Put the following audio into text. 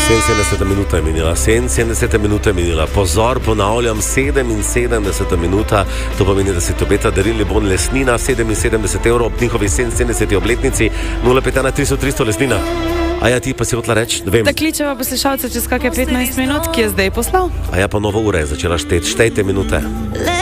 77 minuta je minila, 77 minuta je minila. Pozor, ponavljam, 77 minuta. To pomeni, da se ti obeta darilni bon Lesnina, 77 evrov ob njihovi 77. obletnici, 051 300 300 Lesnina. A ja, ti pa si hotla reči, da vem. Da kličeva poslušalce čez kakšne 15 minut, ki je zdaj poslal. A ja, pa nova ura je začela šteti, štejte minute.